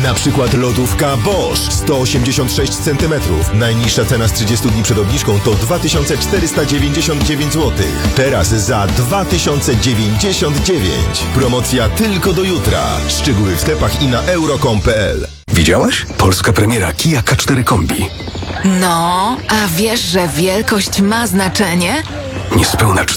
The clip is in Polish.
Na przykład lodówka Bosch 186 cm. Najniższa cena z 30 dni przed obniżką to 2499 zł. Teraz za 2099. Promocja tylko do jutra. Szczegóły w sklepach i na euro.com.pl. Widziałaś? Polska premiera Kia K4 Kombi. No, a wiesz, że wielkość ma znaczenie? Niespełna